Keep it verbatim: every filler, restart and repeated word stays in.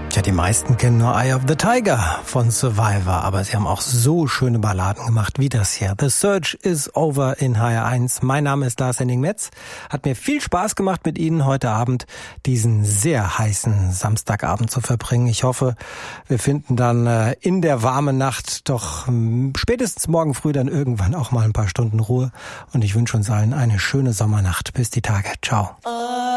Ja, die meisten kennen nur Eye of the Tiger von Survivor, aber sie haben auch so schöne Balladen gemacht wie das hier. The Search is Over in H R eins. Mein Name ist Lars Henning Metz. Hat mir viel Spaß gemacht, mit Ihnen heute Abend diesen sehr heißen Samstagabend zu verbringen. Ich hoffe, wir finden dann in der warmen Nacht doch spätestens morgen früh dann irgendwann auch mal ein paar Stunden Ruhe. Und ich wünsche uns allen eine schöne Sommernacht. Bis die Tage. Ciao.